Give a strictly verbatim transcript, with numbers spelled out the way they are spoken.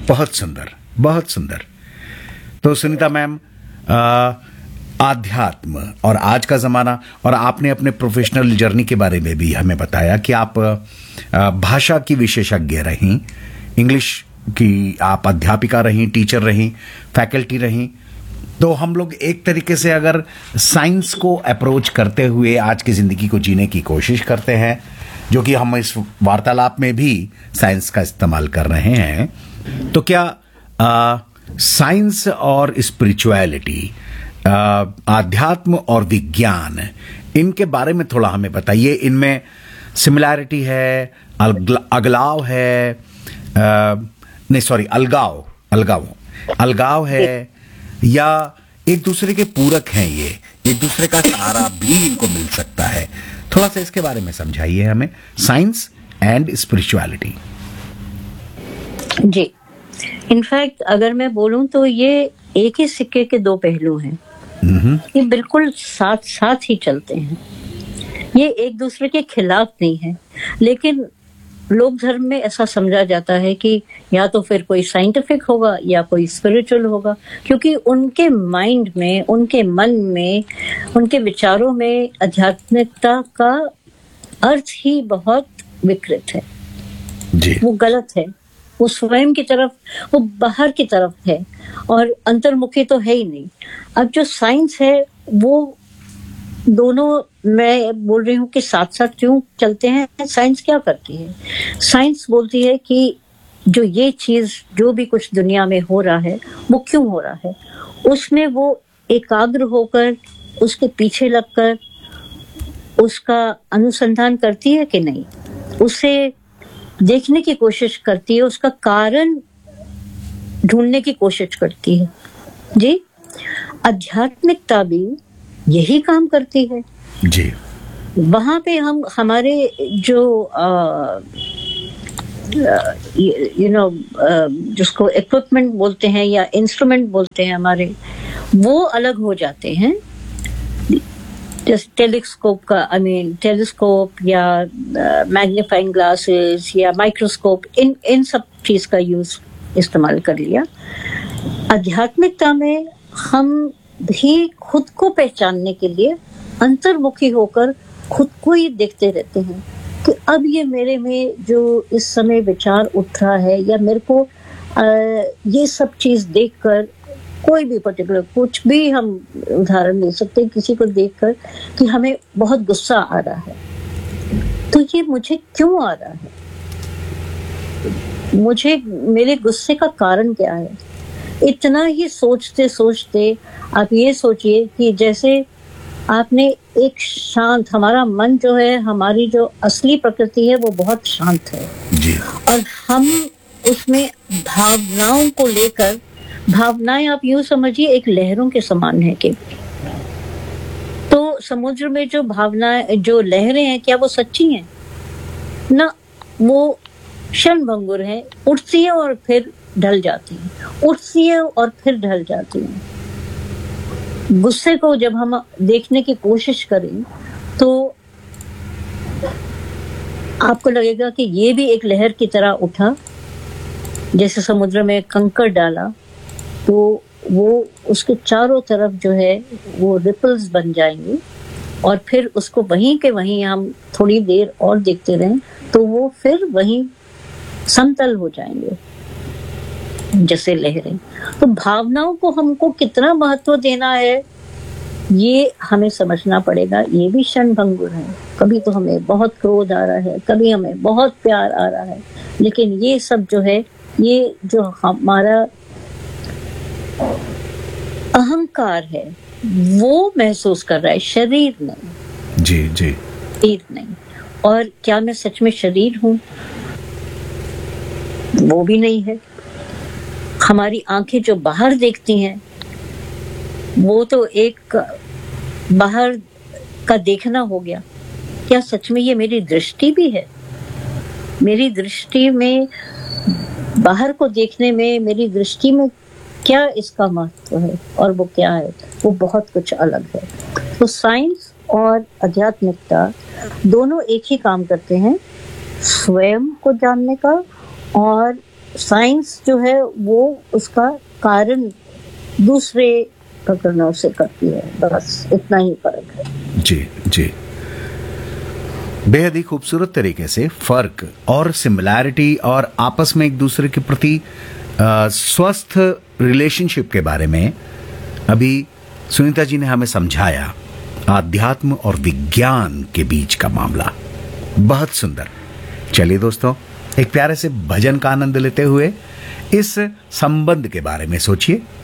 बहुत सुंदर, बहुत सुंदर। तो सुनीता मैम, आध्यात्म और आज का ज़माना, और आपने अपने प्रोफेशनल जर्नी के बारे में भी हमें बताया कि आप भाषा की विशेषज्ञ रहीं, इंग्लिश की आप अध्यापिका रहीं, टीचर रहीं, फैकल्टी रहीं। तो हम लोग एक तरीके से अगर साइंस को अप्रोच करते हुए आज की ज़िंदगी को जीने की कोशिश करते हैं, जो कि हम इस वार्तालाप में भी साइंस का इस्तेमाल कर रहे हैं, तो क्या आ, साइंस और स्पिरिचुअलिटी, आध्यात्म और विज्ञान, इनके बारे में थोड़ा हमें बताइए। इनमें सिमिलैरिटी है, अगलाव है, आ, नहीं सॉरी अलगाव अलगाव अलगाव है, या एक दूसरे के पूरक हैं? ये एक दूसरे का सहारा भी इनको मिल सकता है। थोड़ा सा इसके बारे में समझाइए हमें, science and spirituality. Ji, in fact अगर मैं बोलूं तो ये एक ही सिक्के के दो पहलू हैं। ये बिल्कुल साथ साथ ही चलते हैं, ये एक दूसरे के खिलाफ नहीं है। लेकिन लोक धर्म में ऐसा समझा जाता है कि या तो फिर कोई साइंटिफिक होगा या कोई स्पिरिचुअल होगा, क्योंकि उनके माइंड में, उनके मन में, उनके विचारों में आध्यात्मिकता का अर्थ ही बहुत विकृत है जी। वो गलत है, वो स्वयं की तरफ, वो बाहर की तरफ है और अंतर्मुखी तो है ही नहीं। अब जो साइंस है वो दोनों, मैं बोल रही हूँ कि साथ साथ क्यों चलते हैं। साइंस क्या करती है? साइंस बोलती है कि जो ये चीज, जो भी कुछ दुनिया में हो रहा है, वो क्यों हो रहा है, उसमें वो एकाग्र होकर, उसके पीछे लगकर उसका अनुसंधान करती है कि नहीं, उसे देखने की कोशिश करती है, उसका कारण ढूंढने की कोशिश करती है जी। आध्यात्मिकता भी यही काम करती है जी। वहां पे हम हमारे जो यू नो जिसको इक्विपमेंट बोलते हैं या इंस्ट्रूमेंट बोलते हैं हमारे, वो अलग हो जाते हैं। जैसे टेलीस्कोप का, आई मीन टेलीस्कोप या मैग्नीफाइंग ग्लासेस या माइक्रोस्कोप, इन इन सब चीज का यूज इस्तेमाल कर लिया। आध्यात्मिकता में हम भी खुद को पहचानने के लिए अंतर्मुखी होकर खुद को ही देखते रहते हैं कि अब ये मेरे में जो इस समय विचार उठ रहा है, या मेरे को आ, ये सब चीज देखकर, कोई भी पर्टिकुलर कुछ भी हम उदाहरण ले सकते हैं, किसी को देखकर कि हमें बहुत गुस्सा आ रहा है, तो ये मुझे क्यों आ रहा है, मुझे मेरे गुस्से का कारण क्या है। इतना ही सोचते सोचते आप ये सोचिए कि जैसे आपने एक शांत, हमारा मन जो है, हमारी जो असली प्रकृति है वो बहुत शांत है जी। और हम उसमें भावनाओं को लेकर, भावनाएं आप यूं समझिए एक लहरों के समान है कि, तो समुद्र में जो भावनाएं, जो लहरें हैं, क्या वो सच्ची हैं? ना, वो क्षणभंगुर है, उठती है और फिर ढल जाती है, उठती है और फिर ढल जाती है। गुस्से को जब हम देखने की कोशिश करें तो आपको लगेगा कि ये भी एक लहर की तरह उठा, जैसे समुद्र में कंकड़ डाला तो वो उसके चारों तरफ जो है वो रिपल्स बन जाएंगे, और फिर उसको वहीं के वहीं हम थोड़ी देर और देखते रहें तो वो फिर वहीं समतल हो जाएंगे जैसे लहरें। तो भावनाओं को हमको कितना महत्व देना है ये हमें समझना पड़ेगा। ये भी क्षणभंगुर है, कभी तो हमें बहुत क्रोध आ रहा है, कभी हमें बहुत प्यार आ रहा है, लेकिन ये सब जो है, ये जो हमारा अहंकार है वो महसूस कर रहा है, शरीर नहीं। जी जी। शरीर नहीं। और क्या मैं सच में शरीर हूं? वो भी नहीं है। हमारी आंखें जो बाहर देखती हैं वो तो एक बाहर का देखना हो गया। क्या सच में ये मेरी दृष्टि भी है? मेरी दृष्टि में, बाहर को देखने में, मेरी दृष्टि में क्या इसका महत्व है और वो क्या है? वो बहुत कुछ अलग है। तो साइंस और आध्यात्मिकता दोनों एक ही काम करते हैं, स्वयं को जानने का और साइंस जो है वो उसका कारण दूसरे प्रकरणों से करती है, बस इतना ही फर्क है। जी जी, बेहद ही खूबसूरत तरीके से फर्क और सिमिलैरिटी और आपस में एक दूसरे के प्रति अ, स्वस्थ रिलेशनशिप के बारे में अभी सुनीता जी ने हमें समझाया। आध्यात्म और विज्ञान के बीच का मामला बहुत सुंदर। चलिए दोस्तों, एक प्यारे से भजन का आनंद लेते हुए इस संबंध के बारे में सोचिए।